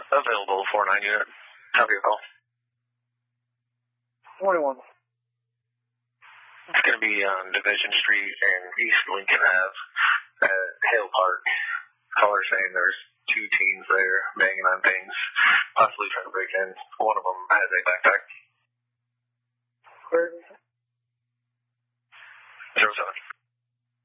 Available 4-9 unit. Copy your call. 21. It's going to be on Division Street and East Lincoln Ave at Hale Park. Caller saying there's 2 teens there banging on things, possibly trying to break in. One of them has a backpack.